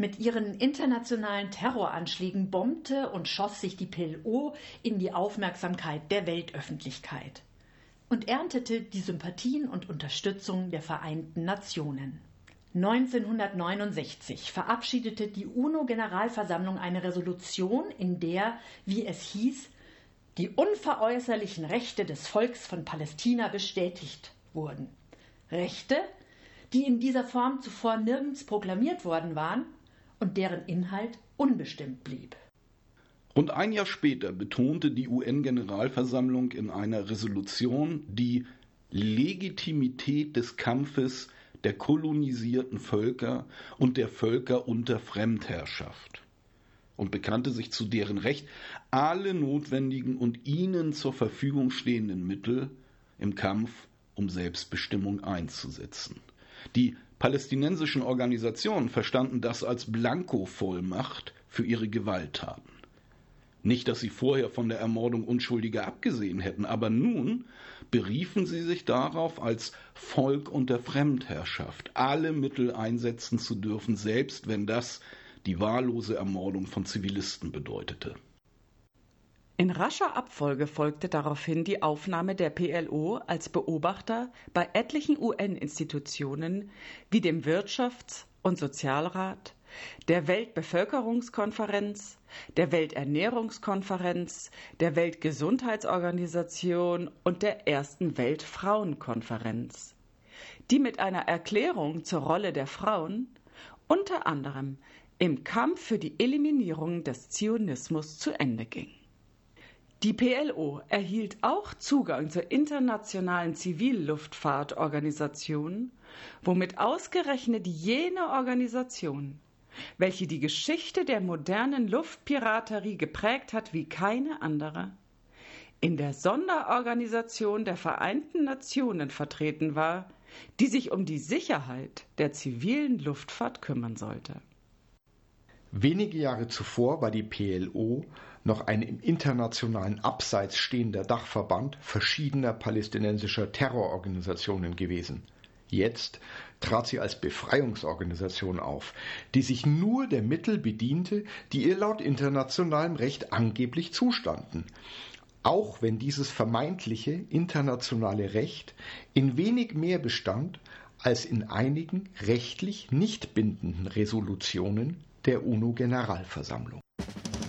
Mit ihren internationalen Terroranschlägen bombte und schoss sich die PLO in die Aufmerksamkeit der Weltöffentlichkeit und erntete die Sympathien und Unterstützung der Vereinten Nationen. 1969 verabschiedete die UNO-Generalversammlung eine Resolution, in der, wie es hieß, die unveräußerlichen Rechte des Volks von Palästina bestätigt wurden. Rechte, die in dieser Form zuvor nirgends proklamiert worden waren und deren Inhalt unbestimmt blieb. Rund ein Jahr später betonte die UN-Generalversammlung in einer Resolution die Legitimität des Kampfes der kolonisierten Völker und der Völker unter Fremdherrschaft und bekannte sich zu deren Recht, alle notwendigen und ihnen zur Verfügung stehenden Mittel im Kampf um Selbstbestimmung einzusetzen. Die palästinensischen Organisationen verstanden das als Blankovollmacht für ihre Gewalttaten. Nicht, dass sie vorher von der Ermordung Unschuldiger abgesehen hätten, aber nun beriefen sie sich darauf, als Volk unter Fremdherrschaft alle Mittel einsetzen zu dürfen, selbst wenn das die wahllose Ermordung von Zivilisten bedeutete. In rascher Abfolge folgte daraufhin die Aufnahme der PLO als Beobachter bei etlichen UN-Institutionen wie dem Wirtschafts- und Sozialrat, der Weltbevölkerungskonferenz, der Welternährungskonferenz, der Weltgesundheitsorganisation und der ersten Weltfrauenkonferenz, die mit einer Erklärung zur Rolle der Frauen unter anderem im Kampf für die Eliminierung des Zionismus zu Ende ging. Die PLO erhielt auch Zugang zur internationalen Zivilluftfahrtorganisation, womit ausgerechnet jene Organisation, welche die Geschichte der modernen Luftpiraterie geprägt hat wie keine andere, in der Sonderorganisation der Vereinten Nationen vertreten war, die sich um die Sicherheit der zivilen Luftfahrt kümmern sollte. Wenige Jahre zuvor war die PLO noch ein im internationalen Abseits stehender Dachverband verschiedener palästinensischer Terrororganisationen gewesen. Jetzt trat sie als Befreiungsorganisation auf, die sich nur der Mittel bediente, die ihr laut internationalem Recht angeblich zustanden. Auch wenn dieses vermeintliche internationale Recht in wenig mehr bestand als in einigen rechtlich nicht bindenden Resolutionen der UNO-Generalversammlung.